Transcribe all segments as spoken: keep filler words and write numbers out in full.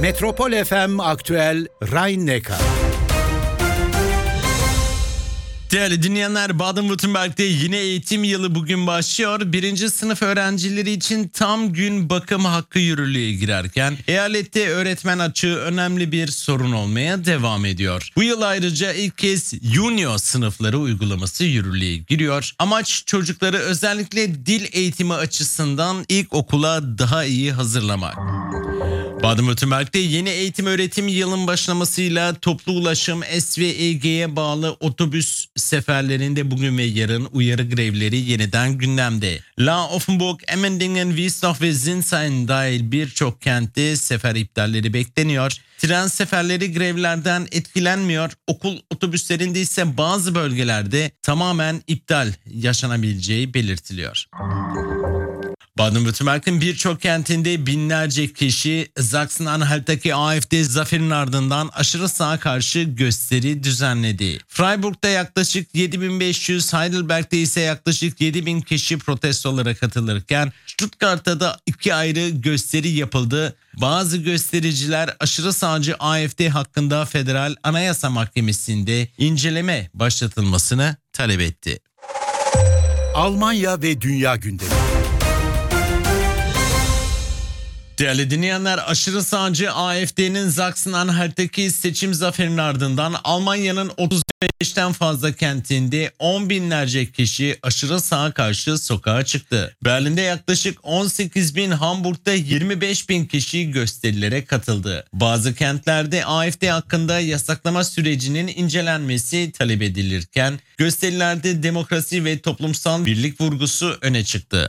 Metropol F M Aktüel Rhein-Neckar. Değerli dinleyenler, Baden-Württemberg'de yine eğitim yılı bugün başlıyor. Birinci sınıf öğrencileri için tam gün bakım hakkı yürürlüğe girerken eyalette öğretmen açığı önemli bir sorun olmaya devam ediyor. Bu yıl ayrıca ilk kez junior sınıfları uygulaması yürürlüğe giriyor. Amaç çocukları özellikle dil eğitimi açısından ilk okula daha iyi hazırlamak. Baden-Württemberg'de yeni eğitim öğretim yılının başlamasıyla toplu ulaşım S V E G'ye bağlı otobüs seferlerinde bugün ve yarın uyarı grevleri yeniden gündemde. La Offenburg, Emmendingen, Wiesloch ve Sinsheim dahil birçok kentte sefer iptalleri bekleniyor. Tren seferleri grevlerden etkilenmiyor. Okul otobüslerinde ise bazı bölgelerde tamamen iptal yaşanabileceği belirtiliyor. Baden-Württemberg'in birçok kentinde binlerce kişi Sachsen-Anhalt'taki A F D zaferinin ardından aşırı sağa karşı gösteri düzenledi. Freiburg'da yaklaşık yedi bin beş yüz, Heidelberg'de ise yaklaşık yedi bin kişi protestolara katılırken Stuttgart'ta da iki ayrı gösteri yapıldı. Bazı göstericiler aşırı sağcı A F D hakkında Federal Anayasa Mahkemesi'nde inceleme başlatılmasını talep etti. Almanya ve Dünya Gündemi. Değerli dinleyenler, aşırı sağcı A F D'nin Sachsen-Anhalt'taki seçim zaferinin ardından Almanya'nın otuz beşten fazla kentinde on binlerce kişi aşırı sağa karşı sokağa çıktı. Berlin'de yaklaşık on sekiz bin, Hamburg'da yirmi beş bin kişi gösterilere katıldı. Bazı kentlerde A F D hakkında yasaklama sürecinin incelenmesi talep edilirken gösterilerde demokrasi ve toplumsal birlik vurgusu öne çıktı.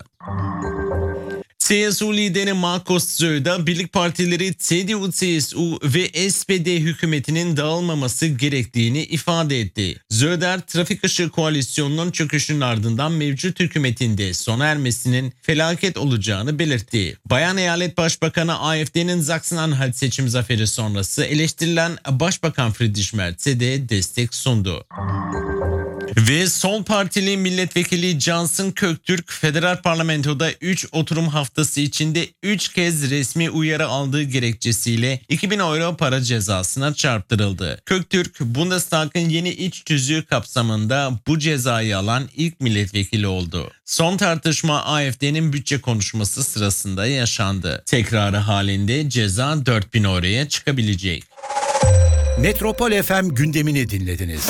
C S U lideri Markus Söder, birlik partileri C D U, C S U ve S P D hükümetinin dağılmaması gerektiğini ifade etti. Söder, trafik ışığı koalisyonunun çöküşünün ardından mevcut hükümetinde sona ermesinin felaket olacağını belirtti. Bayan Eyalet Başbakanı A F D'nin Sachsen-Anhalt seçim zaferi sonrası eleştirilen Başbakan Friedrich Merz'e de destek sundu. Ve Sol Partili milletvekili Cansın Köktürk, federal parlamentoda üç oturum haftası içinde üç kez resmi uyarı aldığı gerekçesiyle iki bin euro para cezasına çarptırıldı. Köktürk, Bundestag'ın yeni iç tüzüğü kapsamında bu cezayı alan ilk milletvekili oldu. Son tartışma A F D'nin bütçe konuşması sırasında yaşandı. Tekrarı halinde ceza dört bin euroya çıkabilecek. Metropol F M gündemini dinlediniz.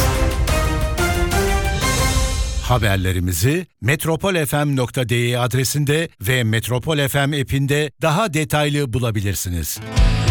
Haberlerimizi metropol f m nokta d e adresinde ve Metropol F M app'inde daha detaylı bulabilirsiniz.